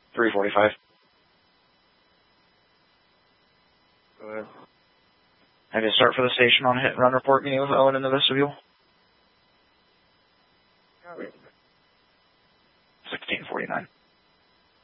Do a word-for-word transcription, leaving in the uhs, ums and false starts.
three forty-five. Go ahead. Have you start for the station on hit and run report meeting with Owen in the vestibule? sixteen forty-nine.